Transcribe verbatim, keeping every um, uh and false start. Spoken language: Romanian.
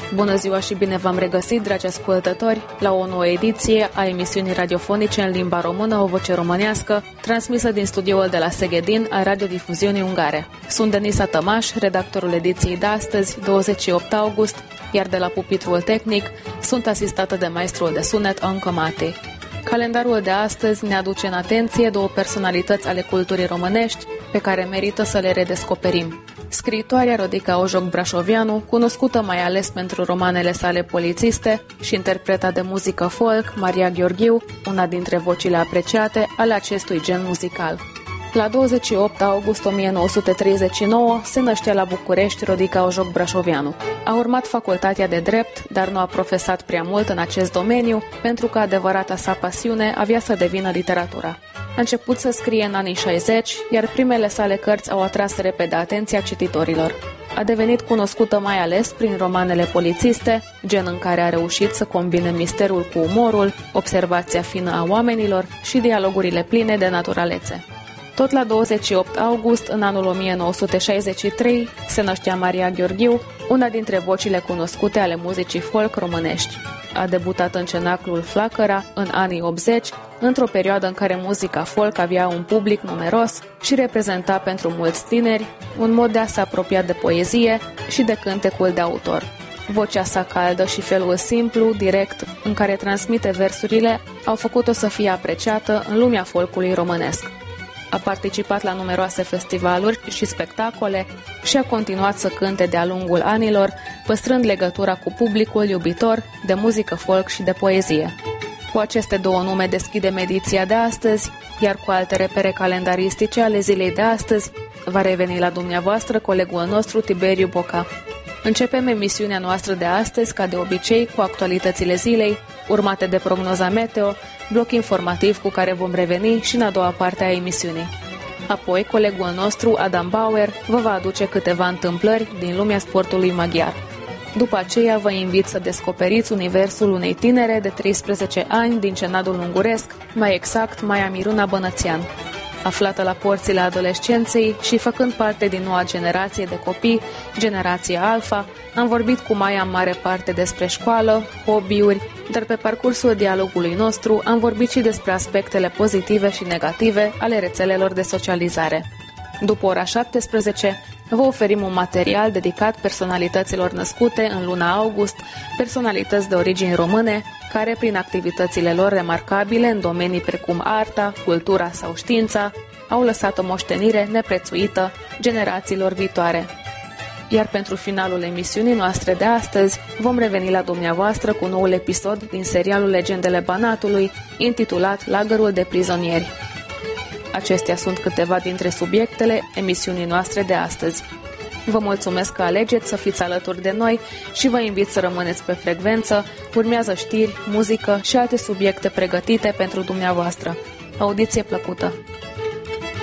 Bună ziua și bine v-am regăsit, dragi ascultători, la o nouă ediție a emisiunii radiofonice în limba română, O Voce Românească, transmisă din studioul de la Seghedin a radiodifuziunii ungare. Sunt Denisa Tămaș, redactorul ediției de astăzi, douăzeci și opt august, iar de la pupitrul tehnic sunt asistată de maestrul de sunet Anca Matei. Calendarul de astăzi ne aduce în atenție două personalități ale culturii românești pe care merită să le redescoperim. Scriitoarea Rodica Ojoc Brașoveanu, cunoscută mai ales pentru romanele sale polițiste, și interpreta de muzică folk, Maria Gheorghiu, una dintre vocile apreciate ale acestui gen muzical. La douăzeci și opt august o mie nouă sute treizeci și nouă se năștea la București Rodica Ojoc Brașoveanu. A urmat facultatea de drept, dar nu a profesat prea mult în acest domeniu, pentru că adevărata sa pasiune avea să devină literatura. A început să scrie în anii șaizeci, iar primele sale cărți au atras repede atenția cititorilor. A devenit cunoscută mai ales prin romanele polițiste, gen în care a reușit să combine misterul cu umorul, observația fină a oamenilor și dialogurile pline de naturalețe. Tot la douăzeci și opt august, în anul o mie nouă sute șaizeci și trei, se năștea Maria Gheorghiu, una dintre vocile cunoscute ale muzicii folk românești. A debutat în cenaclul Flacăra în anii optzeci, într-o perioadă în care muzica folk avea un public numeros și reprezenta pentru mulți tineri un mod de a se apropia de poezie și de cântecul de autor. Vocea sa caldă și felul simplu, direct, în care transmite versurile, au făcut-o să fie apreciată în lumea folcului românesc. A participat la numeroase festivaluri și spectacole și a continuat să cânte de-a lungul anilor, păstrând legătura cu publicul iubitor de muzică folk și de poezie. Cu aceste două nume deschidem ediția de astăzi, iar cu alte repere calendaristice ale zilei de astăzi va reveni la dumneavoastră colegul nostru Tiberiu Boca. Începem emisiunea noastră de astăzi, ca de obicei, cu actualitățile zilei, urmate de prognoza meteo, bloc informativ cu care vom reveni și în a doua parte a emisiunii. Apoi, colegul nostru, Adam Bauer, vă va aduce câteva întâmplări din lumea sportului maghiar. După aceea, vă invit să descoperiți universul unei tinere de treisprezece ani din Cenadul Unguresc, mai exact Maia Miruna Bănățean. Aflată la porțile adolescenței și făcând parte din noua generație de copii, generația Alpha, am vorbit cu Maia în mare parte despre școală, hobby-uri, dar pe parcursul dialogului nostru am vorbit și despre aspectele pozitive și negative ale rețelelor de socializare. După ora șaptesprezece, vă oferim un material dedicat personalităților născute în luna august, personalități de origini române, care prin activitățile lor remarcabile în domenii precum arta, cultura sau știința, au lăsat o moștenire neprețuită generațiilor viitoare. Iar pentru finalul emisiunii noastre de astăzi, vom reveni la dumneavoastră cu noul episod din serialul Legendele Banatului, intitulat Lagărul de prizonieri. Acestea sunt câteva dintre subiectele emisiunii noastre de astăzi. Vă mulțumesc că alegeți să fiți alături de noi și vă invit să rămâneți pe frecvență. Urmează știri, muzică și alte subiecte pregătite pentru dumneavoastră. Audiție plăcută!